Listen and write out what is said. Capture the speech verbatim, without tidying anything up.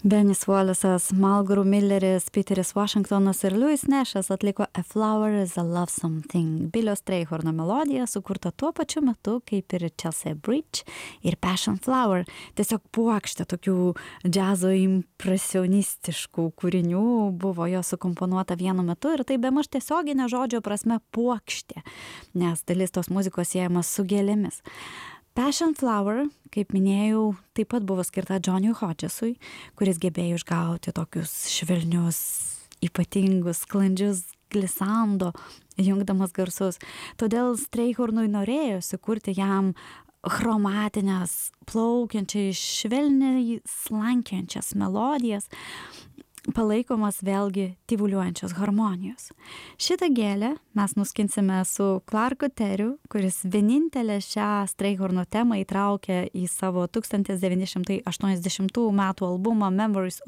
Benis Wallace'as, Malgru Milleris, Peteris Washingtonas ir Louis Nashas atliko A Flower is a Lovesome Thing. Bilio Strayhorno melodija sukurta tuo pačiu metu kaip ir Chelsea Bridge ir Passion Flower. Tiesiog puokštė tokių džiazo impresionistiškų kūrinių buvo jo sukomponuota vienu metu ir tai bemaž tiesioginė žodžio prasme puokštė, nes dalis tos muzikos siejama su gėlėmis. Passion Flower, kaip minėjau, taip pat buvo skirta Johnny Hodgesui, kuris gebėjo išgauti tokius švelnius, ypatingus, sklandžius glisando, jungdamas garsus. Todėl Strayhornui norėjo sukurti jam chromatinės, plaukiančiai, švelniai slankiančias melodijas, palaikomas vėlgi tyvuliuojančios harmonijos. Šitą gėlę mes nuskinsime su Clarku Terriu, kuris vienintelę šią Strayhorno temą įtraukė į savo tūkstantis devyni šimtai aštuoniasdešimtų metų albumą Memories